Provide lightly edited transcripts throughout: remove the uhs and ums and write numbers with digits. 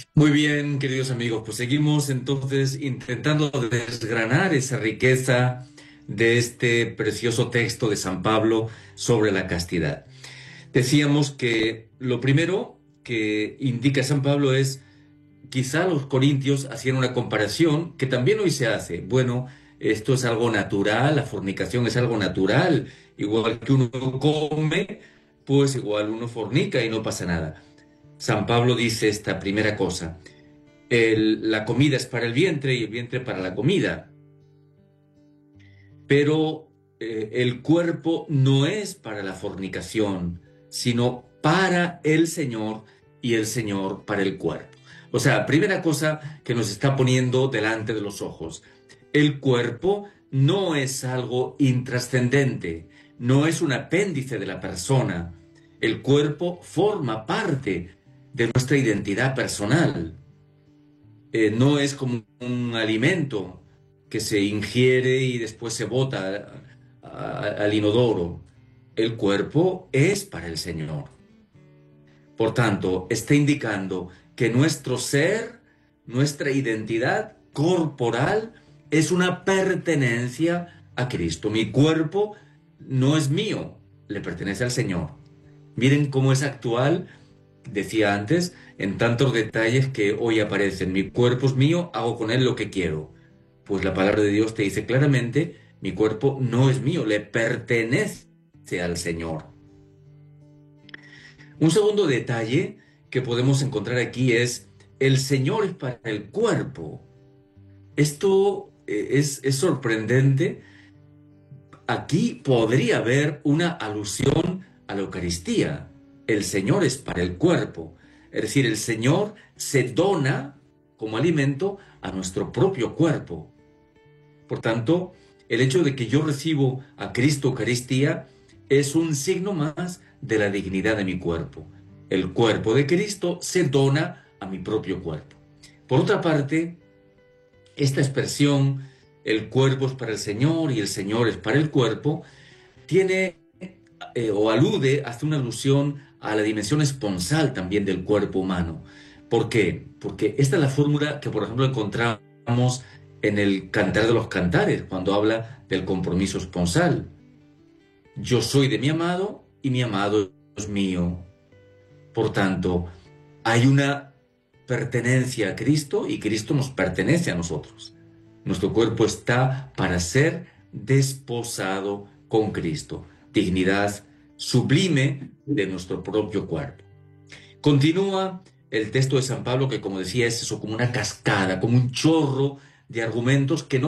Muy bien, queridos amigos, pues seguimos entonces intentando desgranar esa riqueza de este precioso texto de San Pablo sobre la castidad. Decíamos que lo primero que indica San Pablo es, quizá los corintios hacían una comparación que también hoy se hace. Bueno, esto es algo natural, la fornicación es algo natural, igual que uno come, pues igual uno fornica y no pasa nada. San Pablo dice esta primera cosa: la comida es para el vientre y el vientre para la comida, pero el cuerpo no es para la fornicación, sino para el Señor y el Señor para el cuerpo. O sea, primera cosa que nos está poniendo delante de los ojos: el cuerpo no es algo intrascendente, no es un apéndice de la persona. El cuerpo forma parte de nuestra identidad personal. No es como un alimento que se ingiere y después se bota al inodoro. El cuerpo es para el Señor. Por tanto, está indicando que nuestro ser, nuestra identidad corporal, es una pertenencia a Cristo. Mi cuerpo no es mío, le pertenece al Señor. Miren cómo es actual, decía antes, en tantos detalles que hoy aparecen. Mi cuerpo es mío, hago con él lo que quiero. Pues la palabra de Dios te dice claramente: mi cuerpo no es mío, le pertenece al Señor. Un segundo detalle que podemos encontrar aquí es: el Señor es para el cuerpo. Esto es sorprendente. Aquí podría haber una alusión a la Eucaristía. El Señor es para el cuerpo. Es decir, el Señor se dona como alimento a nuestro propio cuerpo. Por tanto, el hecho de que yo recibo a Cristo Eucaristía es un signo más de la dignidad de mi cuerpo. El cuerpo de Cristo se dona a mi propio cuerpo. Por otra parte, esta expresión, el cuerpo es para el Señor y el Señor es para el cuerpo, tiene o alude, hace una alusión a la dimensión esponsal también del cuerpo humano. ¿Por qué? Porque esta es la fórmula que, por ejemplo, encontramos en el Cantar de los Cantares, cuando habla del compromiso esponsal. Yo soy de mi amado y mi amado es mío. Por tanto, hay una pertenencia a Cristo y Cristo nos pertenece a nosotros. Nuestro cuerpo está para ser desposado con Cristo. Dignidad sublime de nuestro propio cuerpo. Continúa el texto de San Pablo, que, como decía, es eso, como una cascada, como un chorro de argumentos que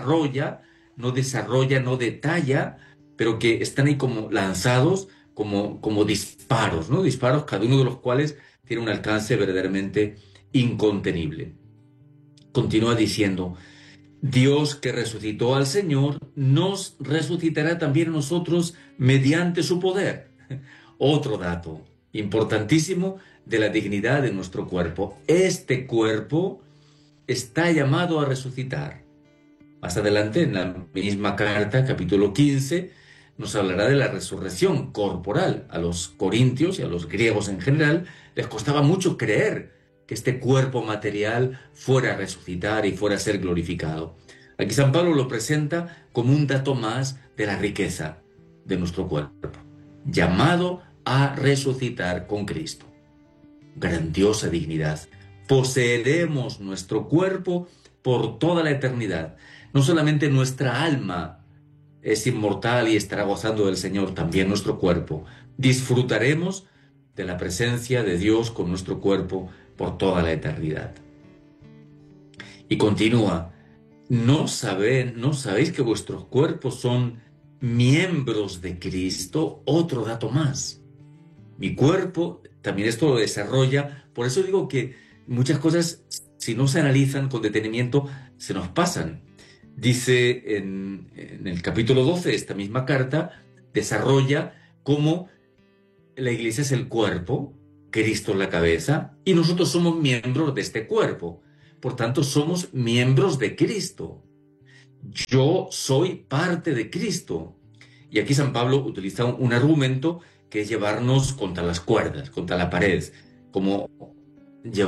no detalla, pero que están ahí como lanzados, como disparos, ¿no? Disparos, cada uno de los cuales tiene un alcance verdaderamente incontenible. Continúa diciendo: Dios, que resucitó al Señor, nos resucitará también a nosotros mediante su poder. Otro dato importantísimo de la dignidad de nuestro cuerpo: este cuerpo está llamado a resucitar. Más adelante, en la misma carta, capítulo 15, nos hablará de la resurrección corporal. A los corintios y a los griegos en general les costaba mucho creer que este cuerpo material fuera a resucitar y fuera a ser glorificado. Aquí San Pablo lo presenta como un dato más de la riqueza de nuestro cuerpo, llamado a resucitar con Cristo. Grandiosa dignidad. Poseeremos nuestro cuerpo por toda la eternidad. No solamente nuestra alma es inmortal y estará gozando del Señor, también nuestro cuerpo. Disfrutaremos de la presencia de Dios con nuestro cuerpo por toda la eternidad. Y continúa: ¿no sabéis que vuestros cuerpos son miembros de Cristo? Otro dato más. Mi cuerpo, también esto lo desarrolla. Por eso digo que muchas cosas, si no se analizan con detenimiento, se nos pasan. Dice en el capítulo 12 de esta misma carta, desarrolla cómo la iglesia es el cuerpo, Cristo es la cabeza, y nosotros somos miembros de este cuerpo. Por tanto, somos miembros de Cristo. Yo soy parte de Cristo. Y aquí San Pablo utiliza un argumento que es llevarnos contra las cuerdas, contra la pared, como llevarnos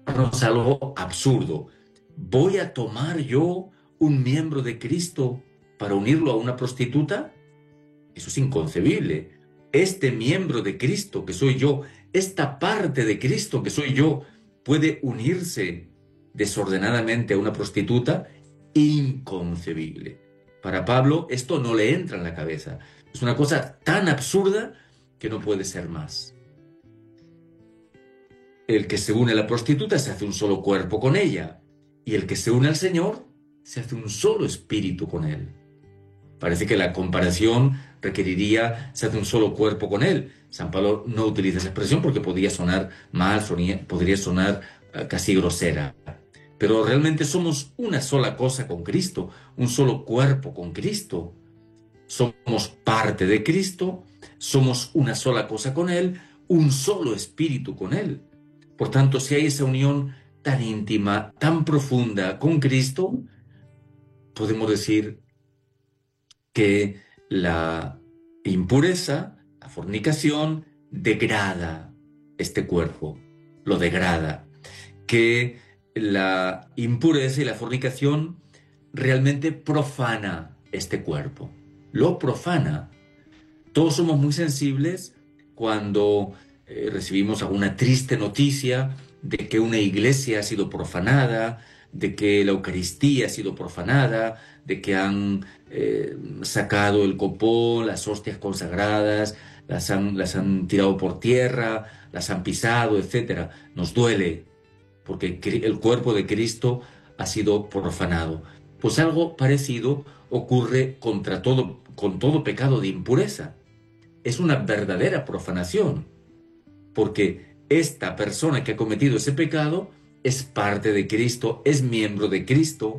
algo absurdo. ¿Voy a tomar yo un miembro de Cristo para unirlo a una prostituta? Eso es inconcebible. Este miembro de Cristo que soy yo, esta parte de Cristo que soy yo, puede unirse desordenadamente a una prostituta. Inconcebible. Para Pablo esto no le entra en la cabeza. Es una cosa tan absurda que no puede ser más. El que se une a la prostituta se hace un solo cuerpo con ella, y el que se une al Señor se hace un solo espíritu con Él. Parece que la comparación requeriría se hace un solo cuerpo con Él. San Pablo no utiliza esa expresión porque podría sonar mal, podría sonar casi grosera. Pero realmente somos una sola cosa con Cristo, un solo cuerpo con Cristo. Somos parte de Cristo, somos una sola cosa con Él, un solo espíritu con Él. Por tanto, si hay esa unión tan íntima, tan profunda con Cristo, podemos decir que la impureza, la fornicación, degrada este cuerpo, lo degrada. Que la impureza y la fornicación realmente profana este cuerpo, lo profana. Todos somos muy sensibles cuando recibimos alguna triste noticia de que una iglesia ha sido profanada, de que la Eucaristía ha sido profanada, de que han sacado el copón, las hostias consagradas, las han tirado por tierra, las han pisado, etc. Nos duele, porque el cuerpo de Cristo ha sido profanado. Pues algo parecido ocurre con todo pecado de impureza. Es una verdadera profanación, porque esta persona que ha cometido ese pecado es parte de Cristo, es miembro de Cristo,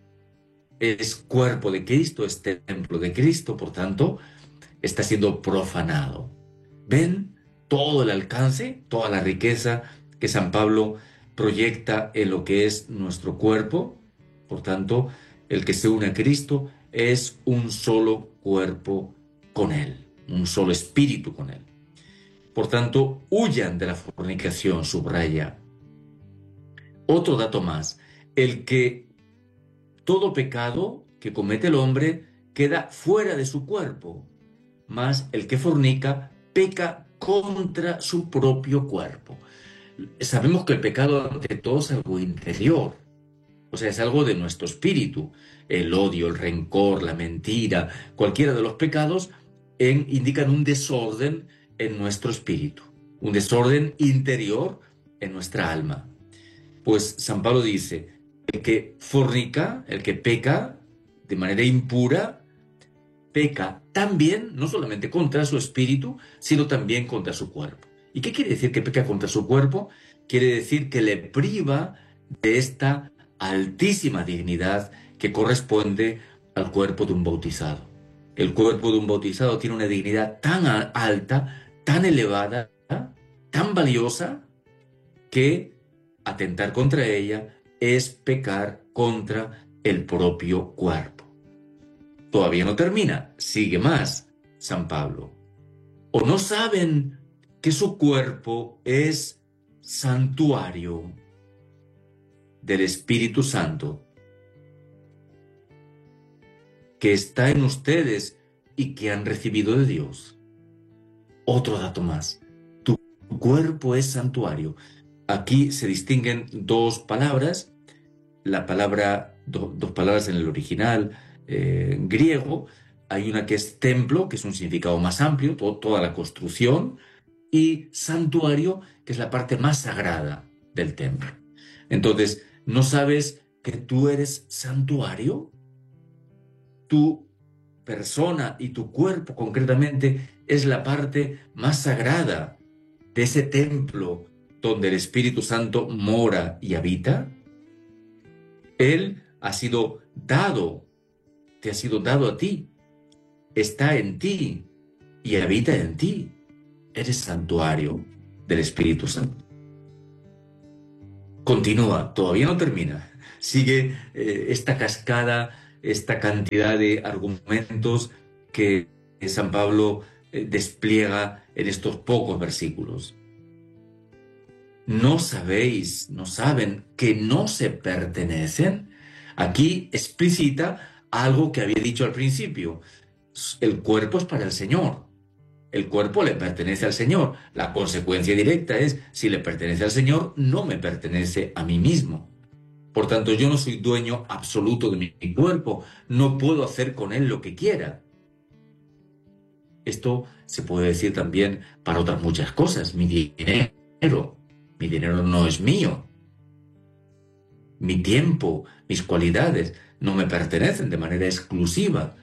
es cuerpo de Cristo, es templo de Cristo, por tanto, está siendo profanado. ¿Ven todo el alcance, toda la riqueza que San Pablo proyecta en lo que es nuestro cuerpo? Por tanto, el que se une a Cristo es un solo cuerpo con Él, un solo espíritu con Él. Por tanto, huyan de la fornicación, subraya. Otro dato más, el que todo pecado que comete el hombre queda fuera de su cuerpo, mas el que fornica peca contra su propio cuerpo. Sabemos que el pecado ante todo es algo interior, o sea, es algo de nuestro espíritu. El odio, el rencor, la mentira, cualquiera de los pecados indican un desorden en nuestro espíritu, un desorden interior en nuestra alma. Pues San Pablo dice, el que fornica, el que peca de manera impura, peca también, no solamente contra su espíritu, sino también contra su cuerpo. ¿Y qué quiere decir que peca contra su cuerpo? Quiere decir que le priva de esta altísima dignidad que corresponde al cuerpo de un bautizado. El cuerpo de un bautizado tiene una dignidad tan alta, tan elevada, tan valiosa, que atentar contra ella es pecar contra el propio cuerpo. Todavía no termina, sigue más San Pablo. ¿O no saben que su cuerpo es santuario del Espíritu Santo, que está en ustedes y que han recibido de Dios? Otro dato más, tu cuerpo es santuario. Aquí se distinguen dos palabras, dos palabras en el original griego. Hay una que es templo, que es un significado más amplio, toda la construcción, y santuario, que es la parte más sagrada del templo. Entonces, ¿no sabes que tú eres santuario? Tu persona y tu cuerpo concretamente es la parte más sagrada de ese templo donde el Espíritu Santo mora y habita. Él ha sido dado, te ha sido dado a ti, está en ti y habita en ti. Eres santuario del Espíritu Santo. Continúa, todavía no termina. Sigue esta cascada, esta cantidad de argumentos que San Pablo despliega en estos pocos versículos. ¿No sabéis, no saben que no se pertenecen? Aquí explicita algo que había dicho al principio. El cuerpo es para el Señor. El cuerpo le pertenece al Señor. La consecuencia directa es, si le pertenece al Señor, no me pertenece a mí mismo. Por tanto, yo no soy dueño absoluto de mi cuerpo. No puedo hacer con él lo que quiera. Esto se puede decir también para otras muchas cosas. Mi dinero no es mío. Mi tiempo, mis cualidades no me pertenecen de manera exclusiva.